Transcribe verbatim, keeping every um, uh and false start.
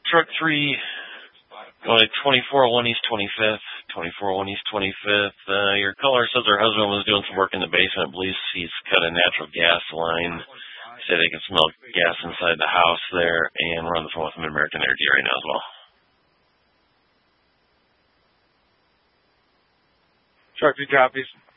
Truck three, going to twenty-four oh one East twenty-fifth. twenty-four oh one East twenty-fifth. Uh, your caller says her husband was doing some work in the basement. Believes he's cut a natural gas line. Say they can smell gas inside the house there, and we're on the phone with Mid-American Energy right now as well. Truck two copies.